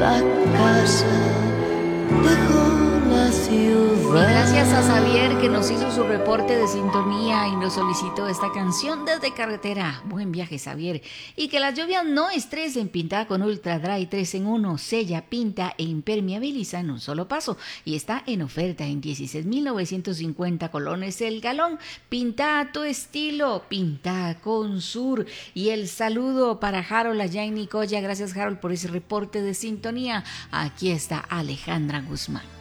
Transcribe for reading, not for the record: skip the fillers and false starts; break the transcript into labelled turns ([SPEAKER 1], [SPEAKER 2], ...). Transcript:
[SPEAKER 1] La casa dejó la ciudad.
[SPEAKER 2] Gracias a Xavier que nos hizo su reporte de sintonía y nos solicitó esta canción desde carretera. Buen viaje, Xavier. Y que las lluvias no estresen. Pintada con Ultra Dry 3 en 1. Sella, pinta e impermeabiliza en un solo paso. Y está en oferta en 16.950 colones el galón. Pinta a tu estilo. Pinta con Sur. Y el saludo para Harold allá en Nicoya. Gracias, Harold, por ese reporte de sintonía. Aquí está Alejandra Guzmán.